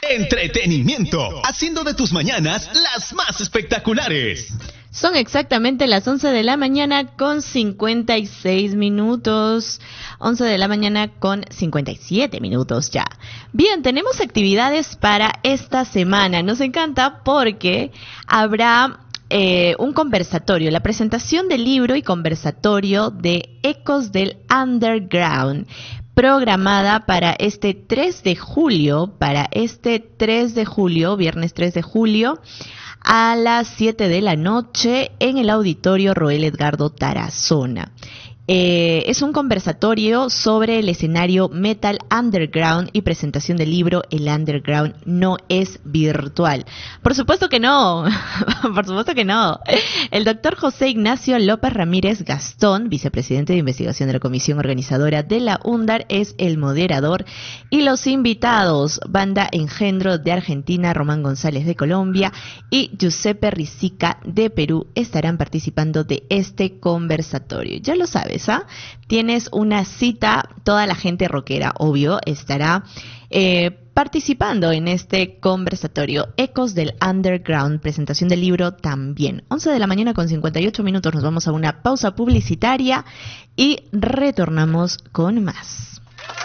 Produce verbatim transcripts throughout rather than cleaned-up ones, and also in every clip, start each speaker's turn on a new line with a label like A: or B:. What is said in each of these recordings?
A: Entretenimiento, haciendo de tus mañanas las más espectaculares.
B: Son exactamente las once de la mañana con cincuenta y seis minutos. once de la mañana con cincuenta y siete minutos ya. Bien, tenemos actividades para esta semana. Nos encanta porque habrá eh, un conversatorio, la presentación del libro y conversatorio de Ecos del Underground, programada para este tres de julio, para este tres de julio, viernes tres de julio, a las siete de la noche en el Auditorio Roel Edgardo Tarazona. Eh, es un conversatorio sobre el escenario Metal Underground y presentación del libro El Underground no es virtual. Por supuesto que no, por supuesto que no. El doctor José Ignacio López Ramírez Gastón, vicepresidente de investigación de la comisión organizadora de la UNDAR, es el moderador, y los invitados, Banda Engendro de Argentina, Román González de Colombia y Giuseppe Rizica de Perú, estarán participando de este conversatorio. Ya lo sabes, ¿ah? Tienes una cita, toda la gente rockera, obvio, estará eh, participando en este conversatorio. Ecos del Underground, presentación del libro también. once de la mañana con cincuenta y ocho minutos, nos vamos a una pausa publicitaria y retornamos con más.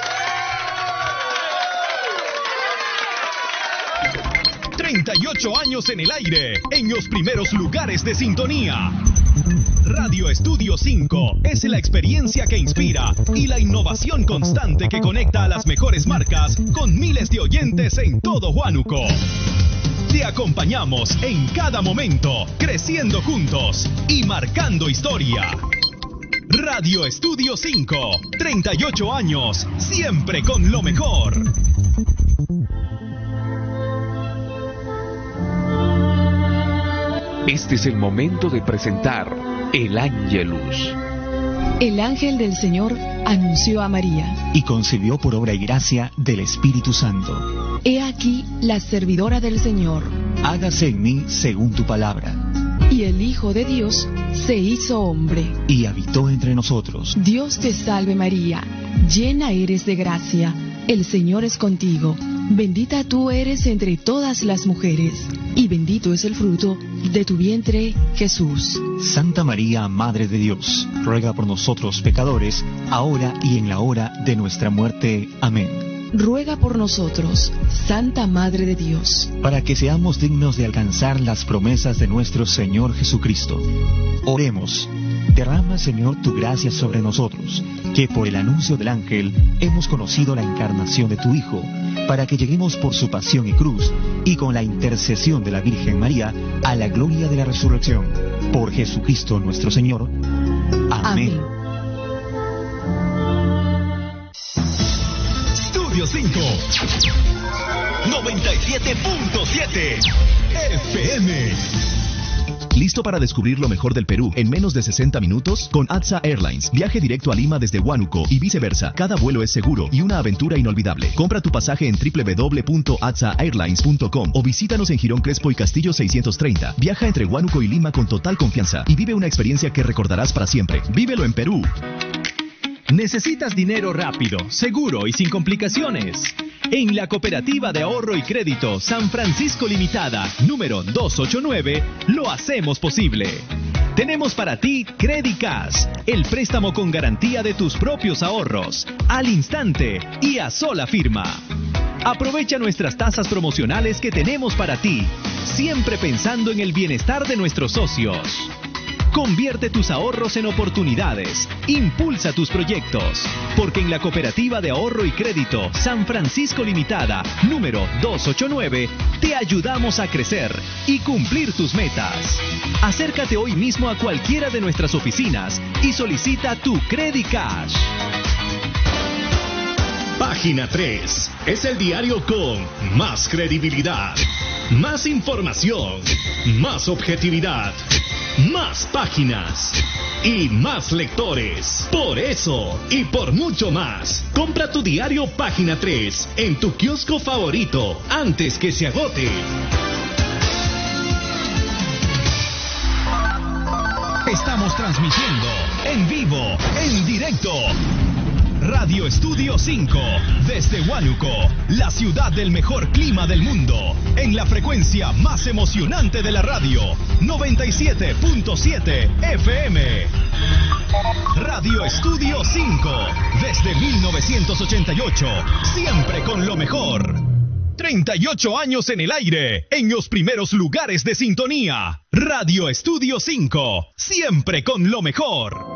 A: treinta y ocho años en el aire, en los primeros lugares de sintonía. Radio Estudio cinco es la experiencia que inspira y la innovación constante que conecta a las mejores marcas con miles de oyentes en todo Huánuco. Te acompañamos en cada momento, creciendo juntos y marcando historia. Radio Estudio cinco, treinta y ocho años, siempre con lo mejor.
C: Este es el momento de presentar el Ángelus.
D: El ángel del Señor anunció a María
E: y concibió por obra y gracia del Espíritu Santo.
D: He aquí la servidora del Señor.
E: Hágase en mí según tu palabra.
D: Y el Hijo de Dios se hizo hombre
E: y habitó entre nosotros.
D: Dios te salve María, llena eres de gracia, el Señor es contigo. Bendita tú eres entre todas las mujeres, y bendito es el fruto de tu vientre, Jesús.
E: Santa María, Madre de Dios, ruega por nosotros pecadores, ahora y en la hora de nuestra muerte. Amén.
D: Ruega por nosotros, Santa Madre de Dios,
E: para que seamos dignos de alcanzar las promesas de nuestro Señor Jesucristo. Oremos. Derrama, Señor, tu gracia sobre nosotros, que por el anuncio del ángel hemos conocido la encarnación de tu Hijo, para que lleguemos por su pasión y cruz, y con la intercesión de la Virgen María, a la gloria de la resurrección. Por Jesucristo nuestro Señor. Amén.
D: Amén.
A: Estudio cinco, noventa y siete punto siete F M. ¿Listo para descubrir lo mejor del Perú en menos de sesenta minutos? Con A T S A Airlines. Viaje directo a Lima desde Huánuco y viceversa. Cada vuelo es seguro y una aventura inolvidable. Compra tu pasaje en doble u doble u doble u punto a t s a airlines punto com o visítanos en Girón Crespo y Castillo seiscientos treinta. Viaja entre Huánuco y Lima con total confianza y vive una experiencia que recordarás para siempre. ¡Vívelo en Perú! ¿Necesitas dinero rápido, seguro y sin complicaciones? En la Cooperativa de Ahorro y Crédito San Francisco Limitada, número doscientos ochenta y nueve, lo hacemos posible. Tenemos para ti Credicash, el préstamo con garantía de tus propios ahorros, al instante y a sola firma. Aprovecha nuestras tasas promocionales que tenemos para ti, siempre pensando en el bienestar de nuestros socios. Convierte tus ahorros en oportunidades. Impulsa tus proyectos. Porque en la Cooperativa de Ahorro y Crédito San Francisco Limitada, número doscientos ochenta y nueve, te ayudamos a crecer y cumplir tus metas. Acércate hoy mismo a cualquiera de nuestras oficinas y solicita tu Credicash. Página tres es el diario con más credibilidad, más información, más objetividad, más páginas y más lectores. Por eso y por mucho más, compra tu diario Página tres en tu kiosco favorito antes que se agote. Estamos transmitiendo en vivo, en directo, Radio Estudio cinco, desde Huánuco, la ciudad del mejor clima del mundo, en la frecuencia más emocionante de la radio, noventa y siete punto siete F M. Radio Estudio cinco, desde mil novecientos ochenta y ocho, siempre con lo mejor. treinta y ocho años en el aire, en los primeros lugares de sintonía. Radio Estudio cinco, siempre con lo mejor.